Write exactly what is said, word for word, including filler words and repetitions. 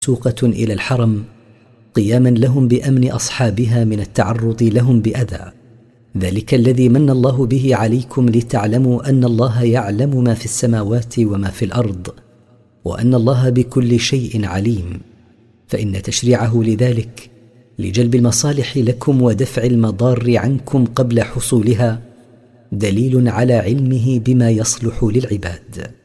سوقة إلى الحرم قياما لهم بأمن أصحابها من التعرض لهم بأذى، ذلك الذي من الله به عليكم لتعلموا أن الله يعلم ما في السماوات وما في الأرض، وأن الله بكل شيء عليم. فإن تشريعه لذلك لجلب المصالح لكم ودفع المضار عنكم قبل حصولها دليل على علمه بما يصلح للعباد.